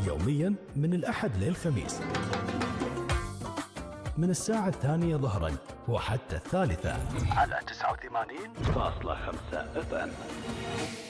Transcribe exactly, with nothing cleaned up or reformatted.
يوميا من الأحد للخميس من الساعة الثانية ظهرا وحتى الثالثة على تسعة وثمانين فاصلة خمسة اف ام.